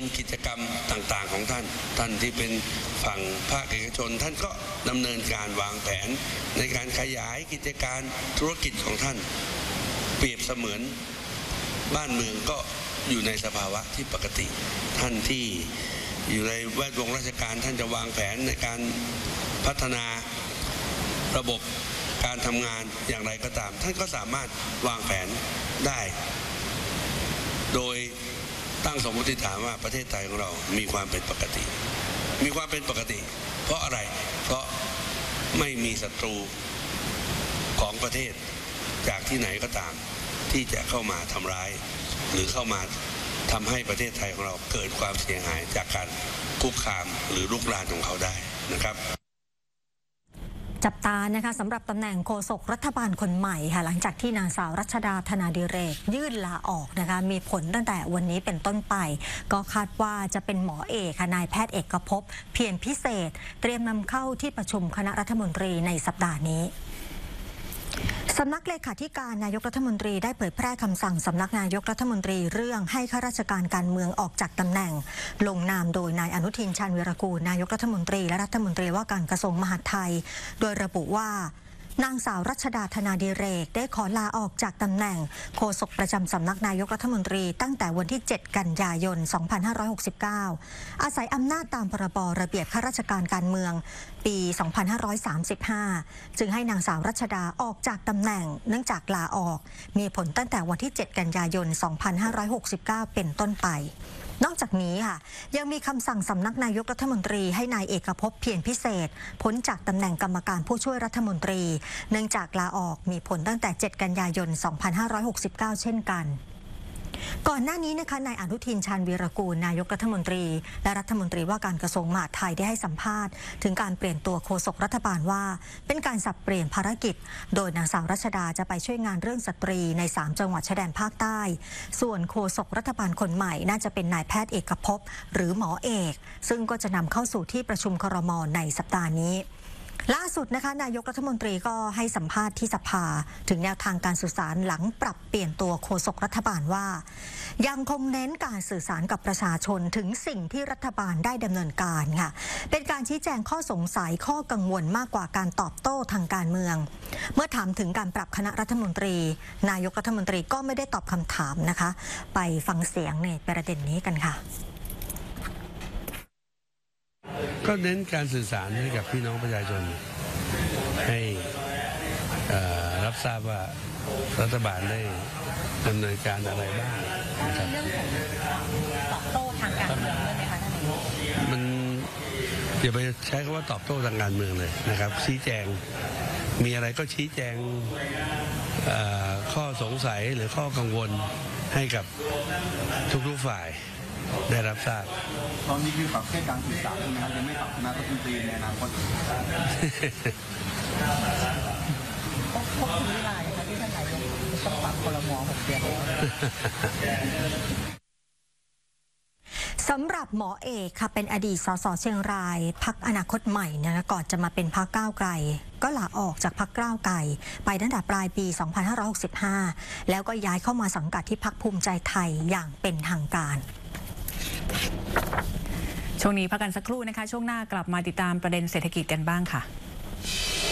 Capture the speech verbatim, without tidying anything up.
กิจกรรมต่างๆของท่านท่านที่เป็นฝั่งภาคเอกชนท่านก็ดำเนินการวางแผนในการขยายกิจการธุรกิจของท่านเปรียบเสมือนบ้านเมืองก็อยู่ในสภาวะที่ปกติท่านที่อยู่ในแวดวงราชการท่านจะวางแผนในการพัฒนาระบบการทำงานอย่างไรก็ตามท่านก็สามารถวางแผนได้โดยตั้งสมมติฐานว่าประเทศไทยของเรามีความเป็นปกติมีความเป็นปกติเพราะอะไรเพราะไม่มีศัตรูของประเทศจากที่ไหนก็ตามที่จะเข้ามาทำร้ายหรือเข้ามาทำให้ประเทศไทยของเราเกิดความเสียหายจากการคุกคามหรือลุกลามของเขาได้นะครับจับตานะคะสำหรับตำแหน่งโฆษกรัฐบาลคนใหม่ค่ะหลังจากที่นางสาวรัชดาธนาดิเรกยื่นลาออกนะคะมีผลตั้งแต่วันนี้เป็นต้นไปก็คาดว่าจะเป็นหมอเอกค่ะนายแพทย์เอกภพเพียรพิเศษเตรียมนำเข้าที่ประชุมคณะรัฐมนตรีในสัปดาห์นี้สำนักเลขาธิการนายกรัฐมนตรีได้เผยแพร่คำสั่งสำนักนายกรัฐมนตรีเรื่องให้ข้าราชการการเมืองออกจากตำแหน่งลงนามโดยนายอนุทินชาญวีรกูลนายกรัฐมนตรีและรัฐมนตรีว่าการกระทรวงมหาดไทยโดยระบุว่านางสาวรัชดาธนาดิเรกได้ขอลาออกจากตำแหน่งโฆษกประจำสำนักนายกรัฐมนตรีตั้งแต่วันที่เจ็ดกันยายนสองพันห้าร้อยหกสิบเก้าอาศัยอำนาจตามพรบระเบียบข้าราชการการเมืองปีสองพันห้าร้อยสามสิบห้าจึงให้นางสาวรัชดาออกจากตำแหน่งเนื่องจากลาออกมีผลตั้งแต่วันที่เจ็ดกันยายนสองพันห้าร้อยหกสิบเก้าเป็นต้นไปนอกจากนี้ค่ะยังมีคำสั่งสำนักนายกรัฐมนตรีให้นายเอกภพเพียรพิเศษพ้นจากตำแหน่งกรรมการผู้ช่วยรัฐมนตรีเนื่องจากลาออกมีผลตั้งแต่เจ็ดกันยายนสองพันห้าร้อยหกสิบเก้าเช่นกันก่อนหน้านี้นะคะนายอนุทินชาญวีรกูลนายกรัฐมนตรีและรัฐมนตรีว่าการกระทรวงมหาดไทยได้ให้สัมภาษณ์ถึงการเปลี่ยนตัวโฆษกรัฐบาลว่าเป็นการสับเปลี่ยนภารกิจโดยนางสาวรัชดาจะไปช่วยงานเรื่องสตรีในสามจังหวัดชายแดนภาคใต้ส่วนโฆษกรัฐบาลคนใหม่น่าจะเป็นนายแพทย์เอกภพหรือหมอเอกซึ่งก็จะนำเข้าสู่ที่ประชุมครม.ในสัปดาห์นี้ล่าสุดนะคะนายกรัฐมนตรีก็ให้สัมภาษณ์ที่สภาถึงแนวทางการสื่อสารหลังปรับเปลี่ยนตัวโฆษกรัฐบาลว่ายังคงเน้นการสื่อสารกับประชาชนถึงสิ่งที่รัฐบาลได้ดำเนินการค่ะเป็นการชี้แจงข้อสงสัยข้อกังวลมากกว่าการตอบโต้ทางการเมืองเมื่อถามถึงการปรับคณะรัฐมนตรีนายกรัฐมนตรีก็ไม่ได้ตอบคำถามนะคะไปฟังเสียงในประเด็นนี้กันค่ะก็เน้นการสื่อสารให้กับพี่น้องประชาชนให้รับทราบว่ารัฐบาลได้ดำเนินการอะไรบ้างนะครับเรื่องของตอบโต้ทางการเมืองด้วยไหมคะท่านนายกมันอย่าไปใช้คำว่าตอบโต้ทางการเมืองเลยนะครับชี้แจงมีอะไรก็ชี้แจงข้อสงสัยหรือข้อกังวลให้กับทุกๆฝ่ายได้รับทราบตอนนี้คือปรับแค่การสื่อสารใช่ไหมครับยังไม่ปรับคณะรัฐมนตรีในอนาคตพบถึงเวลาค่ะที่ท่านนายกต้องปรับครม.หกเดือนสำหรับหมอเอกค่ะเป็นอดีตสสเชียงรายพรรคอนาคตใหม่นะคะก่อนจะมาเป็นพรรคก้าวไกลก็ลาออกจากพรรคก้าวไกลไปตั้งแต่ปลายปีสองพันห้าร้อยหกสิบห้าแล้วก็ย้ายเข้ามาสังกัดที่พรรคภูมิใจไทยอย่างเป็นทางการช่วงนี้พักกันสักครู่นะคะช่วงหน้ากลับมาติดตามประเด็นเศรษฐกิจกันบ้างค่ะ